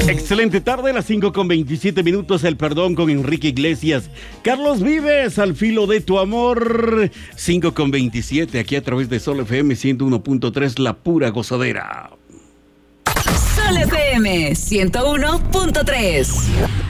Excelente tarde, las 5:27, El Perdón con Enrique Iglesias. Carlos Vives, Al filo de tu amor. 5:27, aquí a través de Sol FM 101.3, la pura gozadera. Sol FM 101.3.